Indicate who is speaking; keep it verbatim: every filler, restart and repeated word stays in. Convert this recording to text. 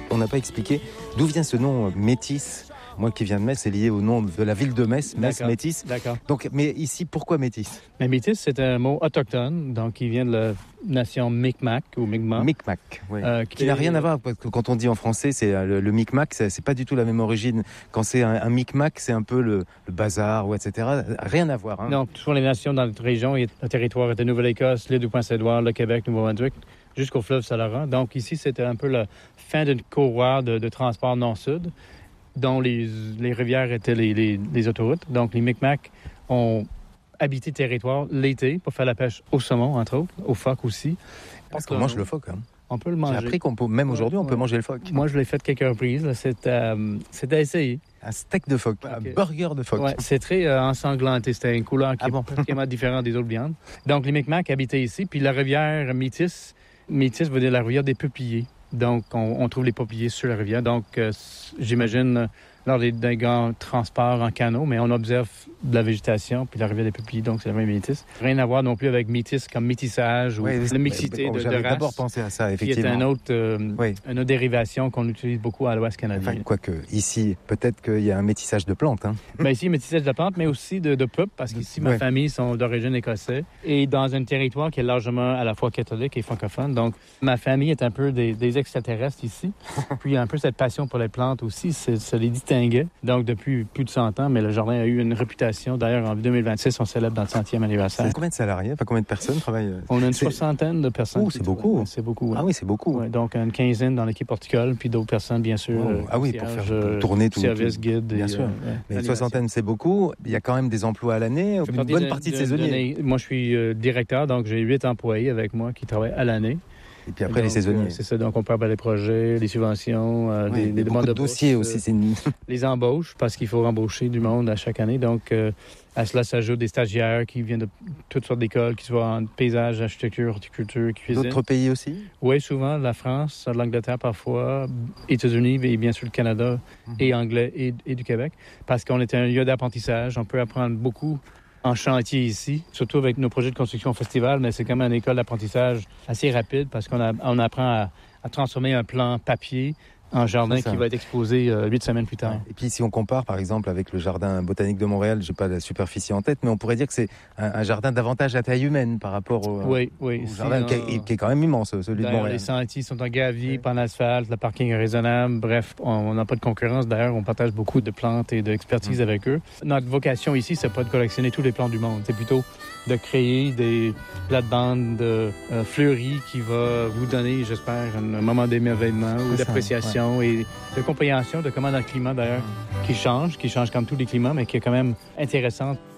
Speaker 1: On n'a pas expliqué d'où vient ce nom euh, Métis. Moi qui viens de Metz, c'est lié au nom de la ville de Metz, Metz
Speaker 2: D'accord.
Speaker 1: Métis.
Speaker 2: D'accord.
Speaker 1: Donc, mais ici, pourquoi Métis?
Speaker 2: Mais métis, c'est un mot autochtone, donc qui vient de la nation Micmac ou Mi'kmaq.
Speaker 1: Micmac, oui.
Speaker 2: Euh,
Speaker 1: Qui n'a rien à voir, parce que quand on dit en français, c'est euh, le, le Micmac, c'est, c'est pas du tout la même origine. Quand c'est un, un Micmac, c'est un peu le, le bazar, ou et cetera. Rien à voir. Hein.
Speaker 2: Non, toutes les nations dans notre région, le territoire était Nouvelle-Écosse, l'île du Prince-Édouard, le Québec, Nouveau-Brunswick, jusqu'au fleuve Saint-Laurent. Donc ici, c'était un peu la fin d'une courroie de, de transport nord-sud, dont les, les rivières étaient les, les, les autoroutes. Donc les Micmacs ont habité le territoire l'été pour faire la pêche au saumon, entre autres, au phoque aussi.
Speaker 1: Parce qu'on mange le phoque. Hein.
Speaker 2: On peut le manger.
Speaker 1: J'ai appris qu'on peut, même aujourd'hui, on
Speaker 2: ouais.
Speaker 1: peut manger le phoque.
Speaker 2: Moi, je l'ai fait quelques reprises. Là. C'est, euh, c'est à essayer.
Speaker 1: Un steak de phoque, okay. Un burger de phoque.
Speaker 2: Ouais, c'est très euh, ensanglanté. C'était une couleur qui ah est bon? Particulièrement différente des autres viandes. Donc, les Micmacs habitaient ici. Puis la rivière Métis, Métis veut dire la rivière des peupliers. Donc, on, on trouve les peupliers sur la rivière. Donc, euh, j'imagine, euh, lors des, des grands transports en canot, mais on observe de la végétation, puis la rivière des peupliers, donc c'est la même métis. Rien à voir non plus avec métis comme métissage ou
Speaker 1: oui,
Speaker 2: la mixité
Speaker 1: bon,
Speaker 2: de, de
Speaker 1: j'avais
Speaker 2: race.
Speaker 1: d'abord pensé à ça, effectivement.
Speaker 2: Qui est un autre, euh, oui. une autre dérivation qu'on utilise beaucoup à l'Ouest canadien.
Speaker 1: Enfin, quoique, ici, peut-être qu'il y a un métissage de plantes. Hein.
Speaker 2: Bien, ici, métissage de plantes, mais aussi de, de peuples, parce qu'ici, ma ouais. famille sont d'origine écossaise, et dans un territoire qui est largement à la fois catholique et francophone. Donc, ma famille est un peu des, des extraterrestres ici. Puis, un peu cette passion pour les plantes aussi, ça les distinguait. Donc, depuis plus de cent ans, mais le jardin a eu une réputation. D'ailleurs, en deux mille vingt-six, on célèbre dans le centième anniversaire.
Speaker 1: C'est combien de salariés? Enfin, combien de personnes travaillent?
Speaker 2: On a une
Speaker 1: c'est...
Speaker 2: soixantaine de personnes.
Speaker 1: Oh, c'est beaucoup.
Speaker 2: C'est beaucoup. Ouais.
Speaker 1: Ah oui, c'est beaucoup.
Speaker 2: Ouais, donc, une quinzaine dans l'équipe horticole, puis d'autres personnes, bien sûr.
Speaker 1: Oh. Ah oui, pour faire euh, tourner tout.
Speaker 2: Service,
Speaker 1: tout.
Speaker 2: guide.
Speaker 1: Bien
Speaker 2: et,
Speaker 1: sûr.
Speaker 2: Euh,
Speaker 1: mais une soixantaine, c'est beaucoup. Il y a quand même des emplois à l'année. Une bonne
Speaker 2: de,
Speaker 1: partie de,
Speaker 2: de
Speaker 1: saisonniers.
Speaker 2: De, moi, je suis euh, directeur, donc j'ai huit employés avec moi qui travaillent à l'année.
Speaker 1: Et puis après,
Speaker 2: donc,
Speaker 1: les saisonniers.
Speaker 2: Euh, c'est ça, donc on parle des projets, des subventions, euh,
Speaker 1: oui,
Speaker 2: des, des demandes
Speaker 1: de dossiers
Speaker 2: bourse,
Speaker 1: aussi. C'est une...
Speaker 2: les embauches, parce qu'il faut embaucher du monde à chaque année. Donc, euh, à cela s'ajoute des stagiaires qui viennent de toutes sortes d'écoles, qui soient en paysage, architecture, horticulture, cuisine.
Speaker 1: D'autres pays aussi?
Speaker 2: Oui, souvent. La France, l'Angleterre parfois, États-Unis et bien sûr le Canada, mm-hmm. et anglais et, et du Québec. Parce qu'on est un lieu d'apprentissage. On peut apprendre beaucoup en chantier ici, surtout avec nos projets de construction au festival, mais c'est quand même une école d'apprentissage assez rapide parce qu'on a, on apprend à, à transformer un plan papier en jardin qui va être exposé euh, huit semaines plus tard.
Speaker 1: Et puis si on compare par exemple avec le jardin botanique de Montréal, j'ai pas la superficie en tête, mais on pourrait dire que c'est un, un jardin davantage à taille humaine par rapport au,
Speaker 2: oui, oui,
Speaker 1: au jardin qui est, qui est quand même immense, celui de Montréal.
Speaker 2: Les sentiers sont en gravier, oui. Pas en asphalte, le parking est raisonnable, bref, on n'a pas de concurrence. D'ailleurs, on partage beaucoup de plantes et d'expertise mmh. avec eux. Notre vocation ici, c'est pas de collectionner tous les plants du monde, c'est plutôt de créer des plates-bandes euh, fleuries qui va vous donner, j'espère, un moment d'émerveillement ou d'appréciation. Ouais. Et de compréhension de comment notre climat, d'ailleurs, qui change, qui change comme tous les climats, mais qui est quand même intéressant